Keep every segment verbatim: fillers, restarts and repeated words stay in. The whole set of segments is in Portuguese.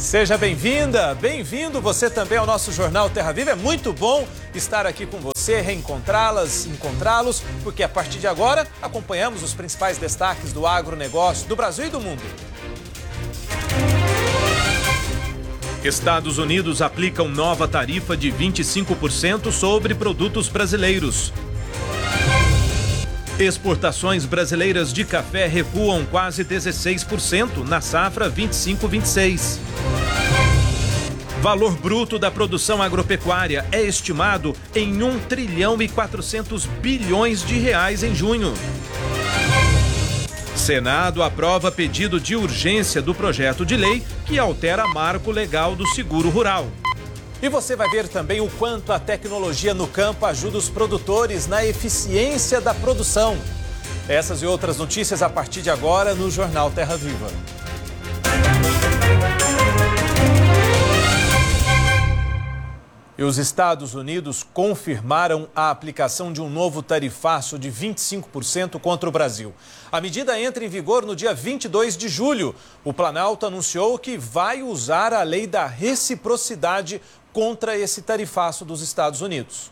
Seja bem-vinda, bem-vindo você também ao nosso Jornal Terra Viva. É muito bom estar aqui com você, reencontrá-las, encontrá-los, porque a partir de agora acompanhamos os principais destaques do agronegócio do Brasil e do mundo. Estados Unidos aplicam nova tarifa de vinte e cinco por cento sobre produtos brasileiros. Exportações brasileiras de café recuam quase dezesseis por cento na safra vinte e cinco vinte e seis. Valor bruto da produção agropecuária é estimado em um trilhão e quatrocentos bilhões de reais em junho. Senado aprova pedido de urgência do projeto de lei que altera marco legal do seguro rural. E você vai ver também o quanto a tecnologia no campo ajuda os produtores na eficiência da produção. Essas e outras notícias a partir de agora no Jornal Terra Viva. E os Estados Unidos confirmaram a aplicação de um novo tarifaço de vinte e cinco por cento contra o Brasil. A medida entra em vigor no dia vinte e dois de julho. O Planalto anunciou que vai usar a lei da reciprocidade contra esse tarifaço dos Estados Unidos.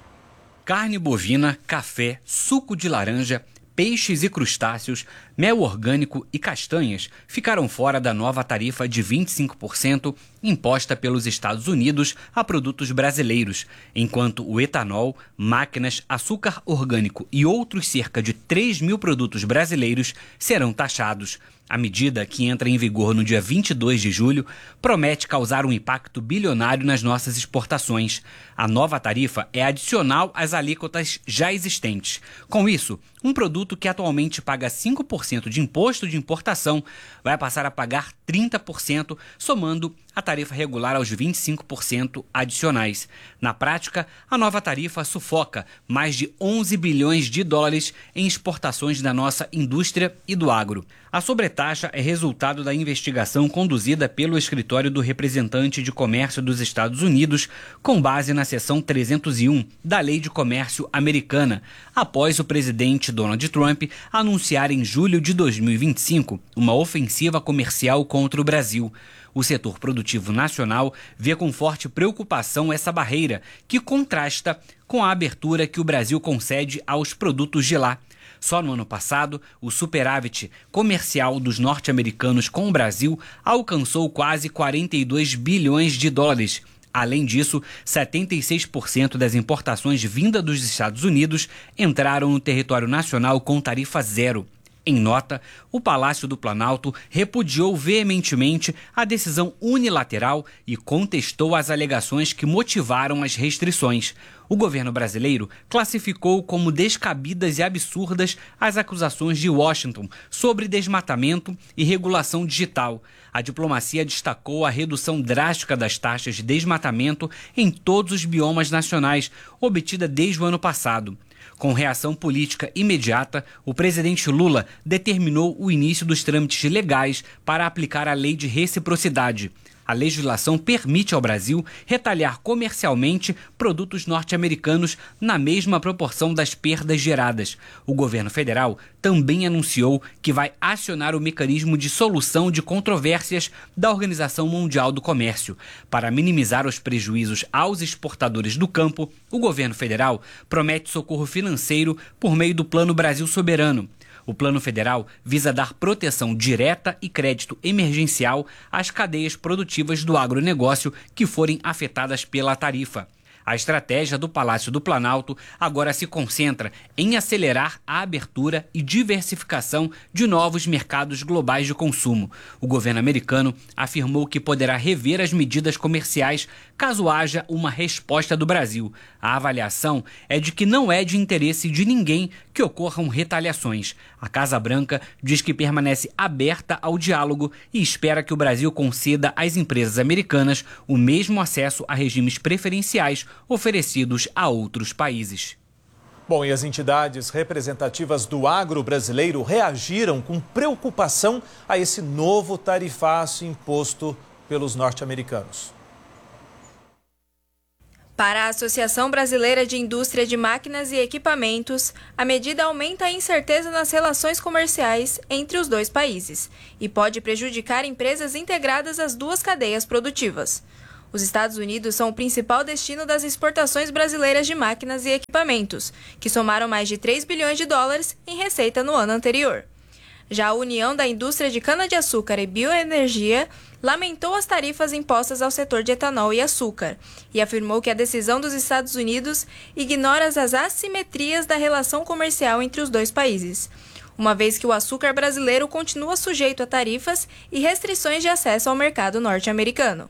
Carne bovina, café, suco de laranja, peixes e crustáceos, mel orgânico e castanhas ficaram fora da nova tarifa de vinte e cinco por cento imposta pelos Estados Unidos a produtos brasileiros, enquanto o etanol, máquinas, açúcar orgânico e outros cerca de três mil produtos brasileiros serão taxados. A medida, que entra em vigor no dia vinte e dois de julho, promete causar um impacto bilionário nas nossas exportações. A nova tarifa é adicional às alíquotas já existentes. Com isso, um produto que atualmente paga cinco por cento de imposto de importação vai passar a pagar trinta por cento, somando a tarifa regular aos vinte e cinco por cento adicionais. Na prática, a nova tarifa sufoca mais de onze bilhões de dólares em exportações da nossa indústria e do agro. A sobretaxa é resultado da investigação conduzida pelo Escritório do Representante de Comércio dos Estados Unidos, com base na seção trezentos e um da Lei de Comércio Americana, após o presidente Donald Trump anunciar em julho de dois mil e vinte e cinco uma ofensiva comercial contra o Brasil. O setor produtivo nacional vê com forte preocupação essa barreira, que contrasta com a abertura que o Brasil concede aos produtos de lá. Só no ano passado, o superávit comercial dos norte-americanos com o Brasil alcançou quase quarenta e dois bilhões de dólares. Além disso, setenta e seis por cento das importações vindas dos Estados Unidos entraram no território nacional com tarifa zero. Em nota, o Palácio do Planalto repudiou veementemente a decisão unilateral e contestou as alegações que motivaram as restrições. O governo brasileiro classificou como descabidas e absurdas as acusações de Washington sobre desmatamento e regulação digital. A diplomacia destacou a redução drástica das taxas de desmatamento em todos os biomas nacionais, obtida desde o ano passado. Com reação política imediata, o presidente Lula determinou o início dos trâmites legais para aplicar a lei de reciprocidade. A legislação permite ao Brasil retalhar comercialmente produtos norte-americanos na mesma proporção das perdas geradas. O governo federal também anunciou que vai acionar o mecanismo de solução de controvérsias da Organização Mundial do Comércio. Para minimizar os prejuízos aos exportadores do campo, o governo federal promete socorro financeiro por meio do Plano Brasil Soberano. O Plano Federal visa dar proteção direta e crédito emergencial às cadeias produtivas do agronegócio que forem afetadas pela tarifa. A estratégia do Palácio do Planalto agora se concentra em acelerar a abertura e diversificação de novos mercados globais de consumo. O governo americano afirmou que poderá rever as medidas comerciais caso haja uma resposta do Brasil. A avaliação é de que não é de interesse de ninguém que ocorram retaliações. A Casa Branca diz que permanece aberta ao diálogo e espera que o Brasil conceda às empresas americanas o mesmo acesso a regimes preferenciais oferecidos a outros países. Bom, e as entidades representativas do agro brasileiro reagiram com preocupação a esse novo tarifaço imposto pelos norte-americanos. Para a Associação Brasileira de Indústria de Máquinas e Equipamentos, a medida aumenta a incerteza nas relações comerciais entre os dois países e pode prejudicar empresas integradas às duas cadeias produtivas. Os Estados Unidos são o principal destino das exportações brasileiras de máquinas e equipamentos, que somaram mais de três bilhões de dólares em receita no ano anterior. Já a União da Indústria de Cana-de-Açúcar e Bioenergia lamentou as tarifas impostas ao setor de etanol e açúcar e afirmou que a decisão dos Estados Unidos ignora as assimetrias da relação comercial entre os dois países, uma vez que o açúcar brasileiro continua sujeito a tarifas e restrições de acesso ao mercado norte-americano.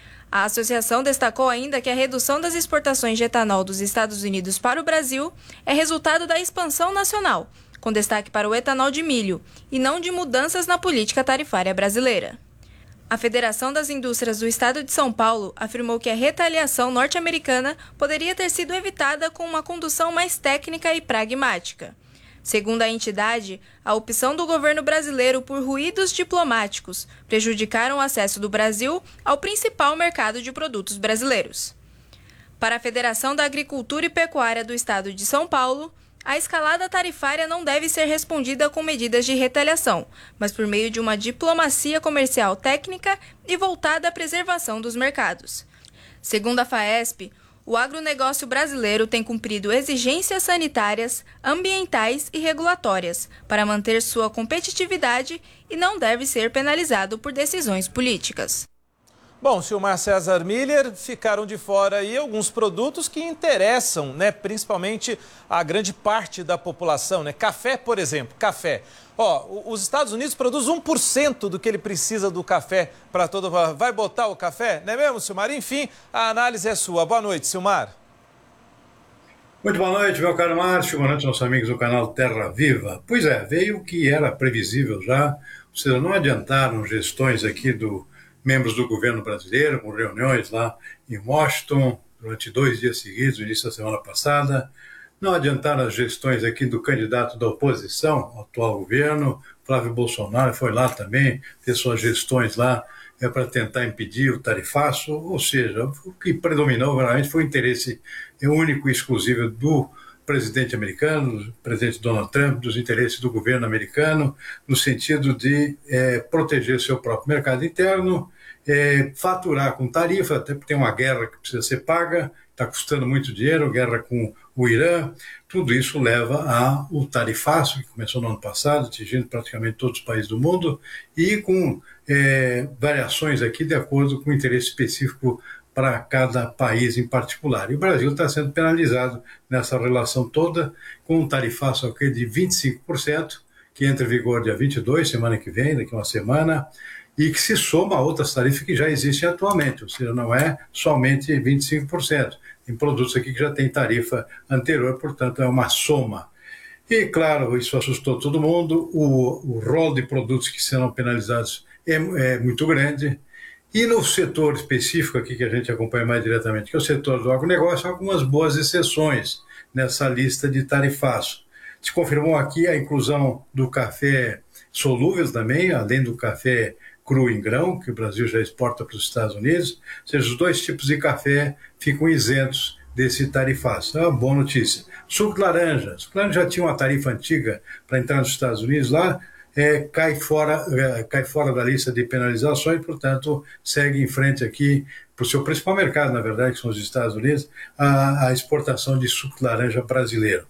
A associação destacou ainda que a redução das exportações de etanol dos Estados Unidos para o Brasil é resultado da expansão nacional, com destaque para o etanol de milho, e não de mudanças na política tarifária brasileira. A Federação das Indústrias do Estado de São Paulo afirmou que a retaliação norte-americana poderia ter sido evitada com uma condução mais técnica e pragmática. Segundo a entidade, a opção do governo brasileiro por ruídos diplomáticos prejudicaram o acesso do Brasil ao principal mercado de produtos brasileiros. Para a Federação da Agricultura e Pecuária do Estado de São Paulo, a escalada tarifária não deve ser respondida com medidas de retaliação, mas por meio de uma diplomacia comercial técnica e voltada à preservação dos mercados. Segundo a FAESP, o agronegócio brasileiro tem cumprido exigências sanitárias, ambientais e regulatórias para manter sua competitividade e não deve ser penalizado por decisões políticas. Bom, Silmar César Miller, ficaram de fora aí alguns produtos que interessam, né, principalmente a grande parte da população, né? Café, por exemplo, café. Ó, os Estados Unidos produzem um por cento do que ele precisa do café para todo... Vai botar o café? Não é mesmo, Silmar? Enfim, a análise é sua. Boa noite, Silmar. Muito boa noite, meu caro Márcio. Boa noite, nossos amigos do canal Terra Viva. Pois é, veio o que era previsível já. Ou seja, não adiantaram gestões aqui do... membros do governo brasileiro, com reuniões lá em Washington, durante dois dias seguidos, no início da semana passada. Não adiantaram as gestões aqui do candidato da oposição ao atual governo, Flávio Bolsonaro, foi lá também, fez suas gestões lá é, para tentar impedir o tarifaço, ou seja, o que predominou realmente foi o interesse único e exclusivo do presidente americano, do presidente Donald Trump, dos interesses do governo americano, no sentido de é, proteger seu próprio mercado interno, é, faturar com tarifa, até porque tem uma guerra que precisa ser paga, está custando muito dinheiro, guerra com o Irã, tudo isso leva ao tarifaço, que começou no ano passado, atingindo praticamente todos os países do mundo, e com é, variações aqui de acordo com o interesse específico para cada país em particular. E o Brasil está sendo penalizado nessa relação toda, com um tarifaço aqui de vinte e cinco por cento, que entra em vigor dia vinte e dois, semana que vem, daqui a uma semana, e que se soma a outras tarifas que já existem atualmente, ou seja, não é somente vinte e cinco por cento. Tem produtos aqui que já tem tarifa anterior, portanto é uma soma. E, claro, isso assustou todo mundo, o, o rol de produtos que serão penalizados é, é muito grande. E no setor específico aqui que a gente acompanha mais diretamente, que é o setor do agronegócio, há algumas boas exceções nessa lista de tarifaço. Se confirmou aqui a inclusão do café solúvel também, além do café cru em grão, que o Brasil já exporta para os Estados Unidos, ou seja, os dois tipos de café ficam isentos desse tarifaço. É uma boa notícia. Suco de laranja. Suco de laranja já tinha uma tarifa antiga para entrar nos Estados Unidos lá, É, cai, fora, é, cai fora da lista de penalizações, portanto, segue em frente aqui para o seu principal mercado, na verdade, que são os Estados Unidos, a, a exportação de suco de laranja brasileiro.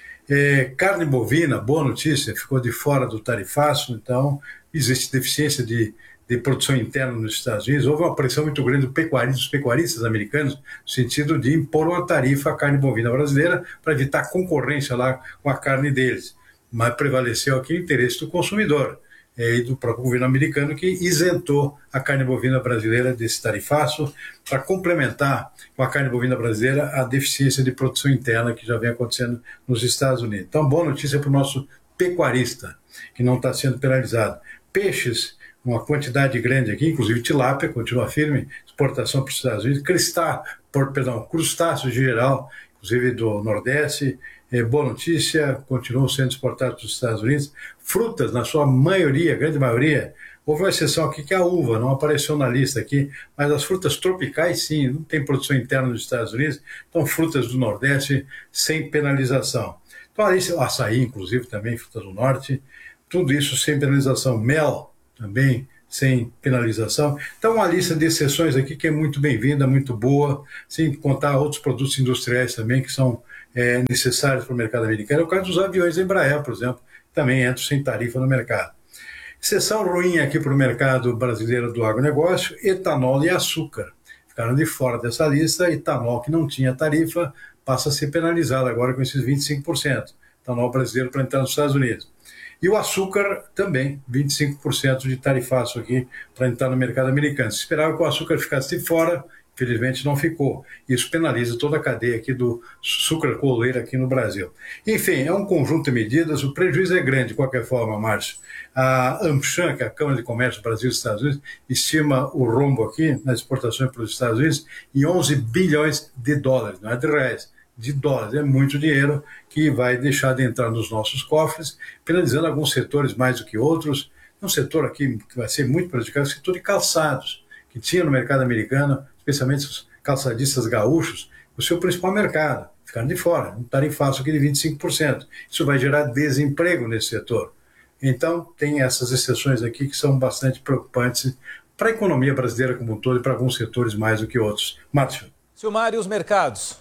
É, carne bovina, boa notícia, ficou de fora do tarifaço, então existe deficiência de, de produção interna nos Estados Unidos. Houve uma pressão muito grande do pecuarista, dos pecuaristas americanos, no sentido de impor uma tarifa à carne bovina brasileira para evitar concorrência lá com a carne deles. Mas prevaleceu aqui o interesse do consumidor é, e do próprio governo americano, que isentou a carne bovina brasileira desse tarifaço para complementar com a carne bovina brasileira a deficiência de produção interna que já vem acontecendo nos Estados Unidos. Então, boa notícia para o nosso pecuarista, que não está sendo penalizado. Peixes, uma quantidade grande aqui, inclusive tilápia, continua firme, exportação para os Estados Unidos, cristal, por, perdão, crustáceos em geral, inclusive do Nordeste. É, boa notícia, continuam sendo exportados para os Estados Unidos. Frutas, na sua maioria, grande maioria, Houve uma exceção aqui que é a uva, não apareceu na lista aqui, mas as frutas tropicais sim, não tem produção interna nos Estados Unidos, então frutas do Nordeste sem penalização. Então a lista, o açaí inclusive também, frutas do Norte, tudo isso sem penalização. Mel também sem penalização. Então uma lista de exceções aqui que é muito bem-vinda, muito boa, sem contar outros produtos industriais também que são é, necessários para o mercado americano. É o caso dos aviões da Embraer, por exemplo, também entram sem tarifa no mercado. Exceção ruim aqui para o mercado brasileiro do agronegócio, etanol e açúcar. Ficaram de fora dessa lista, etanol que não tinha tarifa passa a ser penalizado agora com esses vinte e cinco por cento. Etanol brasileiro para entrar nos Estados Unidos. E o açúcar também, vinte e cinco por cento de tarifaço aqui para entrar no mercado americano. Se esperava que o açúcar ficasse de fora, infelizmente não ficou. Isso penaliza toda a cadeia aqui do açúcar coleiro aqui no Brasil. Enfim, é um conjunto de medidas, o prejuízo é grande de qualquer forma, Márcio. A AmCham, que é a Câmara de Comércio do Brasil e dos Estados Unidos, estima o rombo aqui nas exportações para os Estados Unidos em onze bilhões de dólares, não é de reais, de dólares. É muito dinheiro que vai deixar de entrar nos nossos cofres, penalizando alguns setores mais do que outros. Um setor aqui que vai ser muito prejudicado é o setor de calçados, que tinha no mercado americano, especialmente os calçadistas gaúchos, o seu principal mercado, ficaram de fora, um tarifaço aqui de vinte e cinco por cento. Isso vai gerar desemprego nesse setor. Então, tem essas exceções aqui que são bastante preocupantes para a economia brasileira como um todo e para alguns setores mais do que outros. Márcio. Silmar, e os mercados?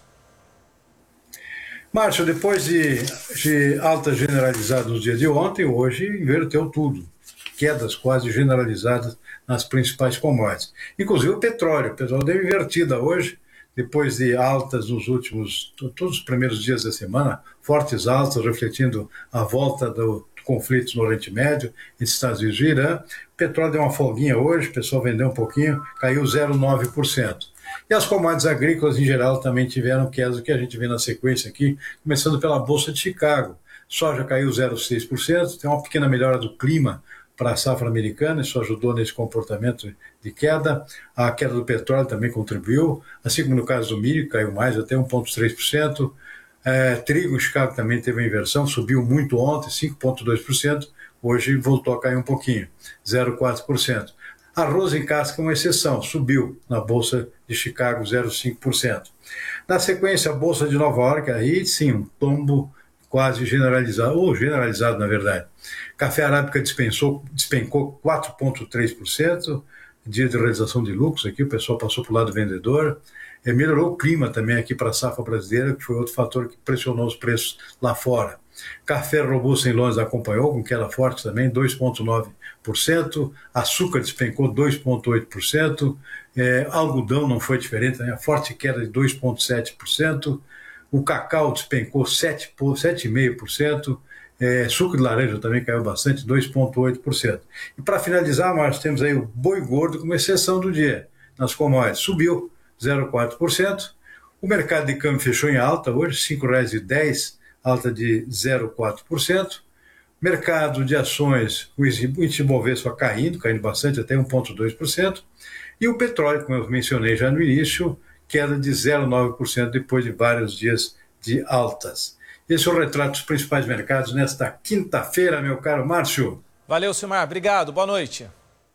Márcio, depois de, de alta generalizada nos dias de ontem, hoje inverteu tudo. Quedas quase generalizadas nas principais commodities. Inclusive o petróleo. O petróleo deu invertida hoje, depois de altas nos últimos, todos os primeiros dias da semana, fortes altas, refletindo a volta do conflito no Oriente Médio, entre Estados Unidos e Irã. O petróleo deu uma folguinha hoje, o pessoal vendeu um pouquinho, caiu zero vírgula nove por cento. E as commodities agrícolas, em geral, também tiveram quedas, que a gente vê na sequência aqui, começando pela Bolsa de Chicago. Soja caiu zero vírgula seis por cento, tem uma pequena melhora do clima para a safra americana, isso ajudou nesse comportamento de queda. A queda do petróleo também contribuiu, assim como no caso do milho, caiu mais, até um vírgula três por cento. É, trigo em Chicago também teve uma inversão, subiu muito ontem, cinco vírgula dois por cento, hoje voltou a cair um pouquinho, zero vírgula quatro por cento. Arroz em casca é uma exceção, subiu na Bolsa de Chicago zero vírgula cinco por cento. Na sequência, a Bolsa de Nova York, aí sim, um tombo quase generalizado, ou generalizado na verdade. Café arábica dispensou, despencou quatro vírgula três por cento, dia de realização de lucros aqui, o pessoal passou para o lado vendedor. É, melhorou o clima também aqui para a safra brasileira, que foi outro fator que pressionou os preços lá fora. Café robusto em Londres acompanhou com queda forte também, dois vírgula nove por cento. Açúcar despencou dois vírgula oito por cento. É, algodão não foi diferente, né? Forte queda de dois vírgula sete por cento. O cacau despencou sete vírgula cinco por cento. É, suco de laranja também caiu bastante, dois vírgula oito por cento. E para finalizar, Márcio, temos aí o boi gordo como exceção do dia. Nas commodities subiu zero vírgula quatro por cento. O mercado de câmbio fechou em alta hoje, cinco reais e dez centavos, alta de zero vírgula quatro por cento. Mercado de ações, o índice Bovespa caindo, caindo bastante, até um vírgula dois por cento. E o petróleo, como eu mencionei já no início, queda de zero vírgula nove por cento depois de vários dias de altas. Esse é o retrato dos principais mercados nesta quinta-feira, meu caro Márcio. Valeu, Silmar. Obrigado. Boa noite.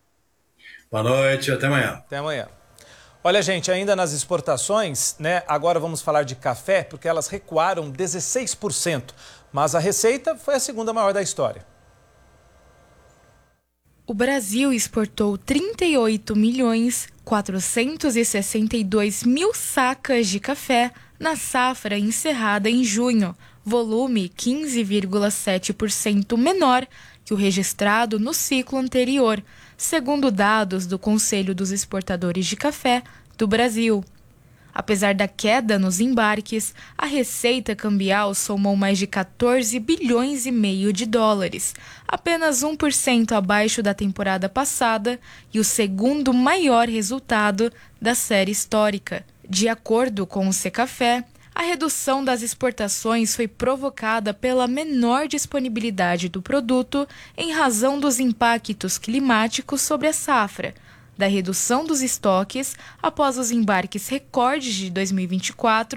Boa noite. Até amanhã. Até amanhã. Olha, gente, ainda nas exportações, né? Agora vamos falar de café, porque elas recuaram dezesseis por cento. Mas a receita foi a segunda maior da história. O Brasil exportou trinta e oito milhões quatrocentos e sessenta e dois mil sacas de café na safra encerrada em junho, volume quinze vírgula sete por cento menor que o registrado no ciclo anterior, segundo dados do Conselho dos Exportadores de Café do Brasil. Apesar da queda nos embarques, a receita cambial somou mais de quatorze bilhões e meio de dólares, apenas um por cento abaixo da temporada passada e o segundo maior resultado da série histórica. De acordo com o Secafé, a redução das exportações foi provocada pela menor disponibilidade do produto em razão dos impactos climáticos sobre a safra, da redução dos estoques após os embarques recordes de dois mil e vinte e quatro,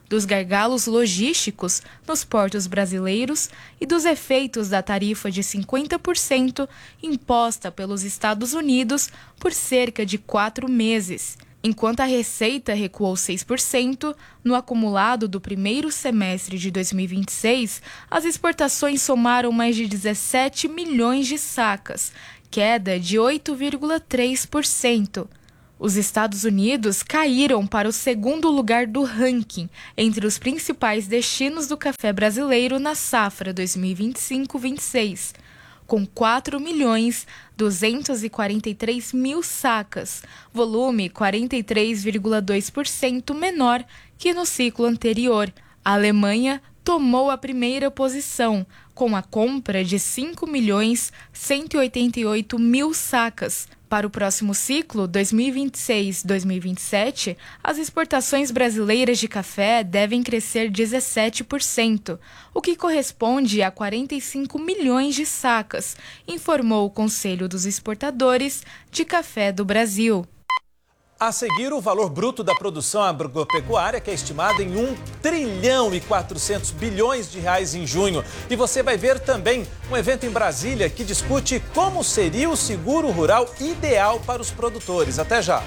dos gargalos logísticos nos portos brasileiros e dos efeitos da tarifa de cinquenta por cento imposta pelos Estados Unidos por cerca de quatro meses. Enquanto a receita recuou seis por cento, no acumulado do primeiro semestre de dois mil e vinte e seis, as exportações somaram mais de dezessete milhões de sacas, queda de oito vírgula três por cento. Os Estados Unidos caíram para o segundo lugar do ranking entre os principais destinos do café brasileiro na safra dois mil e vinte e cinco vinte e seis. Com quatro milhões duzentos e quarenta e três mil sacas, volume quarenta e três vírgula dois por cento menor que no ciclo anterior. A Alemanha tomou a primeira posição, com a compra de cinco milhões cento e oitenta e oito mil sacas. Para o próximo ciclo, dois mil e vinte e seis a dois mil e vinte e sete, as exportações brasileiras de café devem crescer dezessete por cento, o que corresponde a quarenta e cinco milhões de sacas, informou o Conselho dos Exportadores de Café do Brasil. A seguir, o valor bruto da produção agropecuária, que é estimado em um trilhão e quatrocentos bilhões de reais em junho. E você vai ver também um evento em Brasília que discute como seria o seguro rural ideal para os produtores. Até já!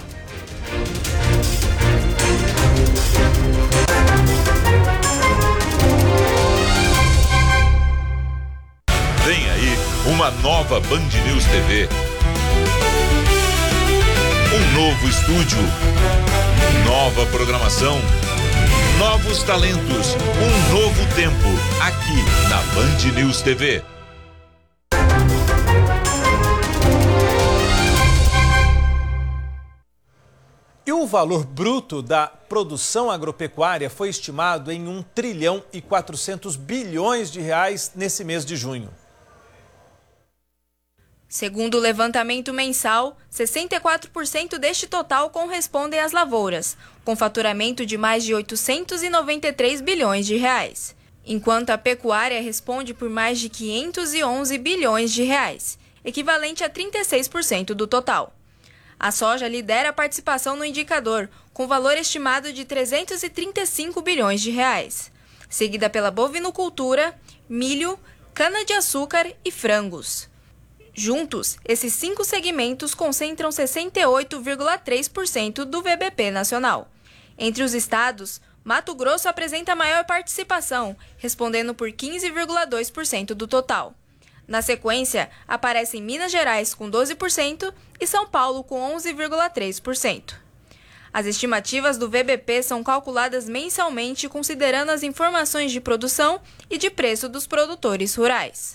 Vem aí uma nova Band News T V. Um novo estúdio, nova programação, novos talentos, um novo tempo, aqui na Band News T V. E o valor bruto da produção agropecuária foi estimado em um trilhão e quatrocentos bilhões de reais nesse mês de junho. Segundo o levantamento mensal, sessenta e quatro por cento deste total correspondem às lavouras, com faturamento de mais de oitocentos e noventa e três bilhões de reais, enquanto a pecuária responde por mais de quinhentos e onze bilhões de reais, equivalente a trinta e seis por cento do total. A soja lidera a participação no indicador, com valor estimado de trezentos e trinta e cinco bilhões de reais, seguida pela bovinocultura, milho, cana-de-açúcar e frangos. Juntos, esses cinco segmentos concentram sessenta e oito vírgula três por cento do V B P nacional. Entre os estados, Mato Grosso apresenta a maior participação, respondendo por quinze vírgula dois por cento do total. Na sequência, aparecem Minas Gerais com doze por cento e São Paulo com onze vírgula três por cento. As estimativas do V B P são calculadas mensalmente considerando as informações de produção e de preço dos produtores rurais.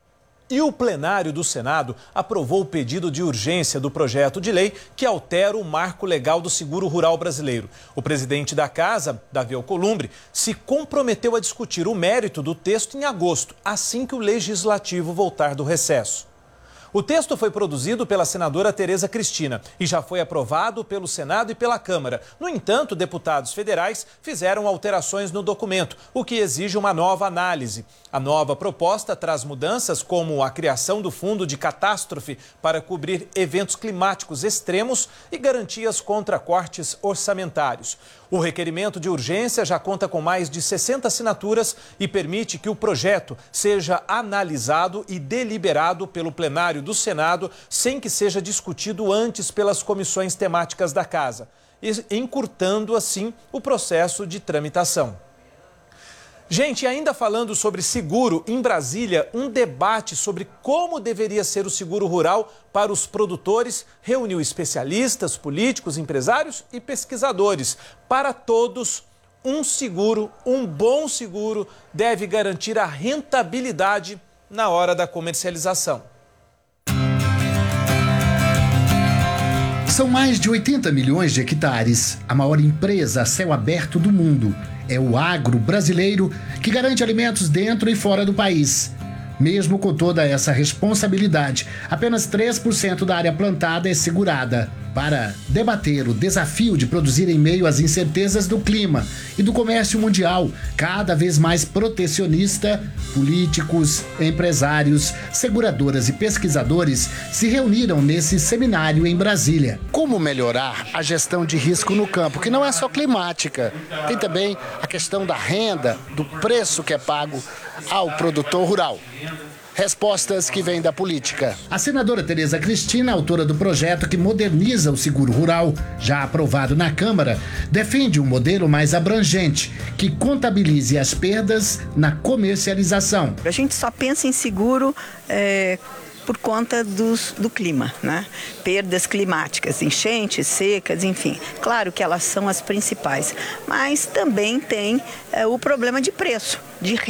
E o plenário do Senado aprovou o pedido de urgência do projeto de lei que altera o marco legal do seguro rural brasileiro. O presidente da Casa, Davi Alcolumbre, se comprometeu a discutir o mérito do texto em agosto, assim que o legislativo voltar do recesso. O texto foi produzido pela senadora Tereza Cristina e já foi aprovado pelo Senado e pela Câmara. No entanto, deputados federais fizeram alterações no documento, o que exige uma nova análise. A nova proposta traz mudanças como a criação do Fundo de Catástrofe para cobrir eventos climáticos extremos e garantias contra cortes orçamentários. O requerimento de urgência já conta com mais de sessenta assinaturas e permite que o projeto seja analisado e deliberado pelo plenário do Senado sem que seja discutido antes pelas comissões temáticas da Casa, encurtando assim o processo de tramitação. Gente, ainda falando sobre seguro, em Brasília, um debate sobre como deveria ser o seguro rural para os produtores reuniu especialistas, políticos, empresários e pesquisadores. Para todos, um seguro, um bom seguro, deve garantir a rentabilidade na hora da comercialização. São mais de oitenta milhões de hectares, a maior empresa a céu aberto do mundo. É o agro brasileiro que garante alimentos dentro e fora do país. Mesmo com toda essa responsabilidade, apenas três por cento da área plantada é segurada. para debater o desafio de produzir em meio às incertezas do clima e do comércio mundial, cada vez mais protecionista, políticos, empresários, seguradoras e pesquisadores se reuniram nesse seminário em Brasília. Como melhorar a gestão de risco no campo, que não é só climática, tem também a questão da renda, do preço que é pago ao produtor rural. Respostas que vêm da política. A senadora Tereza Cristina, autora do projeto que moderniza o seguro rural, já aprovado na Câmara, defende um modelo mais abrangente, que contabilize as perdas na comercialização. A gente só pensa em seguro é, por conta dos, do clima, né? Perdas climáticas, enchentes, secas, enfim. Claro que elas são as principais, mas também tem é, o problema de preço, de